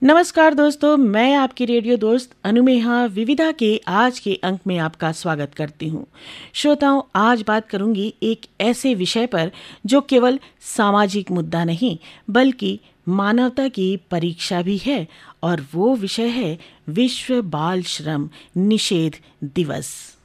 नमस्कार दोस्तों, मैं आपकी रेडियो दोस्त अनुमेहा विविधा के आज के अंक में आपका स्वागत करती हूँ। श्रोताओं, आज बात करूंगी एक ऐसे विषय पर जो केवल सामाजिक मुद्दा नहीं बल्कि मानवता की परीक्षा भी है, और वो विषय है विश्व बाल श्रम निषेध दिवस।